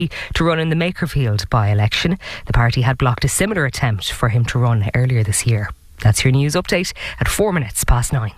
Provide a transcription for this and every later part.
to run in the Makerfield by-election. The party had blocked a similar attempt for him to run earlier this year. That's your news update at 9:04.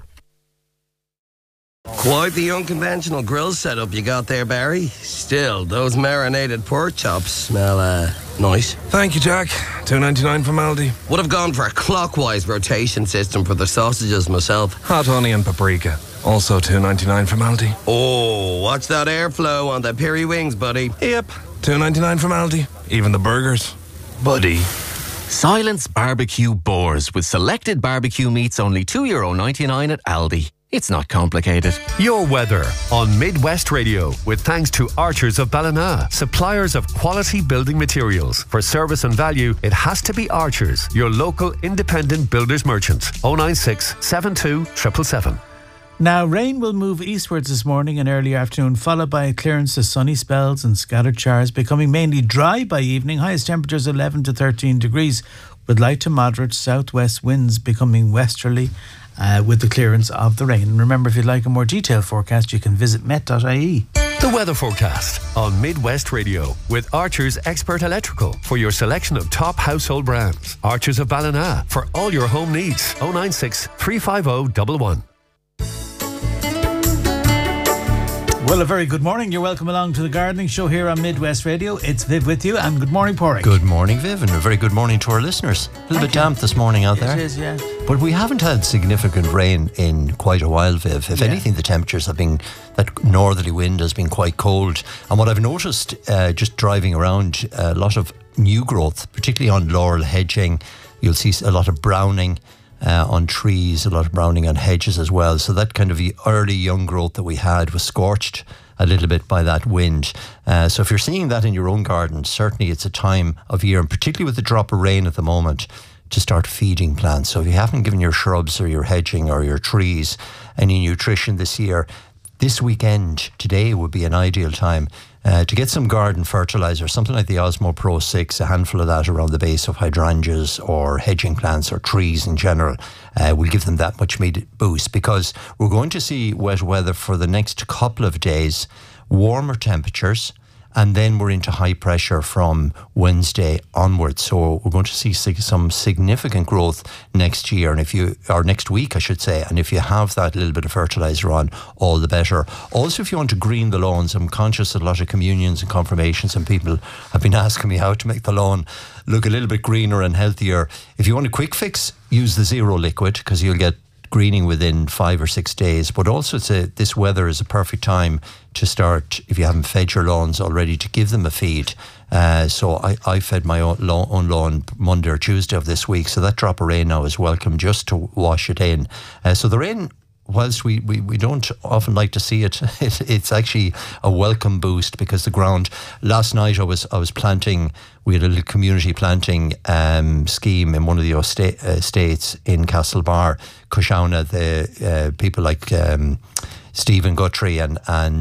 Quite the unconventional grill setup you got there, Barry. Still, those marinated pork chops smell nice. Thank you, Jack. $2.99 from Aldi. Would have gone for a clockwise rotation system for the sausages myself. Hot onion paprika. Also $2.99 from Aldi. Oh, watch that airflow on the peri wings, buddy. Yep. $2.99 from Aldi. Even the burgers. Buddy. Silence Barbecue Boars with selected barbecue meats only €2.99 at Aldi. It's not complicated. Your weather on Midwest Radio with thanks to Archers of Ballina, suppliers of quality building materials. For service and value, it has to be Archers, your local independent builders merchant. 096 72 777. Now, rain will move eastwards this morning and early afternoon, followed by a clearance of sunny spells and scattered showers, becoming mainly dry by evening. Highest temperatures 11 to 13 degrees, with light to moderate southwest winds becoming westerly with the clearance of the rain. And remember, if you'd like a more detailed forecast, you can visit met.ie. The weather forecast on Midwest Radio with Archers Expert Electrical for your selection of top household brands. Archers of Ballina for all your home needs. 096 350 111. Well, a very good morning. You're welcome along to the Gardening Show here on Midwest Radio. It's Viv with you, and good morning, Porrick. Good morning, Viv, and a very good morning to our listeners. A little bit damp this morning out there. It is, yeah. But we haven't had significant rain in quite a while, Viv. If anything, the temperatures have been, that northerly wind has been quite cold. And what I've noticed just driving around, a lot of new growth, particularly on laurel hedging. You'll see a lot of browning on trees, a lot of browning on hedges as well. So that kind of early young growth that we had was scorched a little bit by that wind. So if you're seeing that in your own garden, certainly it's a time of year, and particularly with the drop of rain at the moment, to start feeding plants. So if you haven't given your shrubs or your hedging or your trees any nutrition this year, this weekend, today would be an ideal time to get some garden fertiliser, something like the Osmo Pro 6, a handful of that around the base of hydrangeas or hedging plants or trees in general. Will give them that much needed boost, because we're going to see wet weather for the next couple of days, warmer temperatures, and then we're into high pressure from Wednesday onwards. So we're going to see some significant growth next year, or next week, I should say. And if you have that little bit of fertiliser on, all the better. Also, if you want to green the lawns, I'm conscious that a lot of communions and confirmations and people have been asking me how to make the lawn look a little bit greener and healthier. If you want a quick fix, use the Zero Liquid, because you'll get greening within 5 or 6 days. But also this weather is a perfect time to start, if you haven't fed your lawns already, to give them a feed. So I fed my own lawn Monday or Tuesday of this week, so that drop of rain now is welcome just to wash it in. So the rain, whilst we don't often like to see it, it's actually a welcome boost, because the ground, last night I was planting, we had a little community planting scheme in one of the estates in Castlebar, Cushauna. The people like Stephen Guthrie and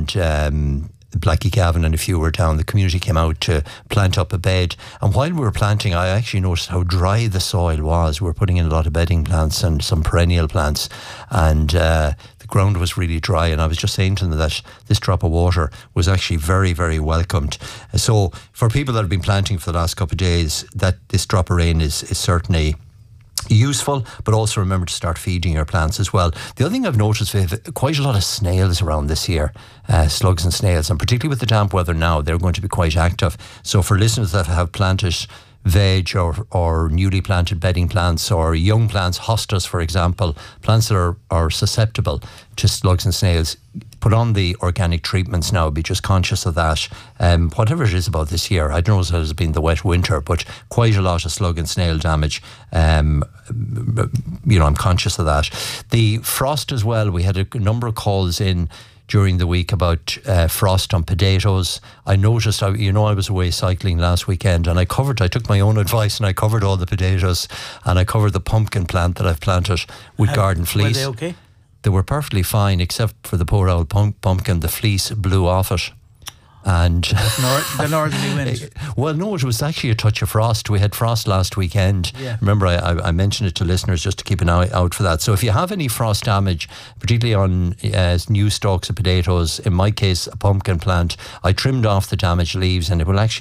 Blackie Gavin and a few were down. The community came out to plant up a bed, and while we were planting, I actually noticed how dry the soil was. We were putting in a lot of bedding plants and some perennial plants, and the ground was really dry, and I was just saying to them that this drop of water was actually very, very welcomed. So for people that have been planting for the last couple of days, that this drop of rain is certainly useful, but also remember to start feeding your plants as well. The other thing I've noticed, Viv, quite a lot of snails around this year, slugs and snails, and particularly with the damp weather now, they're going to be quite active. So for listeners that have planted veg or newly planted bedding plants or young plants, hostas for example, plants that are susceptible to slugs and snails, put on the organic treatments now. Be just conscious of that. Whatever it is about this year, I don't know if it has been the wet winter, but quite a lot of slug and snail damage. I'm conscious of that. The frost as well, we had a number of calls in during the week about frost on potatoes. I noticed, I was away cycling last weekend, and I took my own advice and I covered all the potatoes, and I covered the pumpkin plant that I've planted with garden fleece. Were they okay? They were perfectly fine, except for the poor old pumpkin. The fleece blew off it. And the northerly wind. Well, no, it was actually a touch of frost. We had frost last weekend. Yeah. Remember, I mentioned it to listeners just to keep an eye out for that. So if you have any frost damage, particularly on new stalks of potatoes, in my case, a pumpkin plant, I trimmed off the damaged leaves, and it will actually